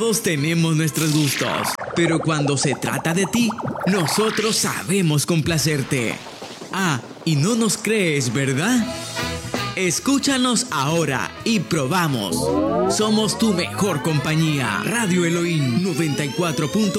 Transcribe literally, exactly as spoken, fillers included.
Todos tenemos nuestros gustos, pero cuando se trata de ti, nosotros sabemos complacerte. Ah, y no nos crees, ¿verdad? Escúchanos ahora y probamos. Somos tu mejor compañía. Radio Elohim noventa y cuatro punto